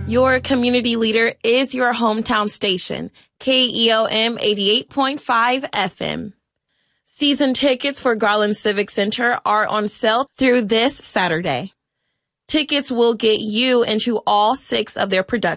Your community leader is your hometown station, KEOM 88.5 FM. Season tickets for Garland Civic Center are on sale through this Saturday. Tickets will get you into all 6 of their productions.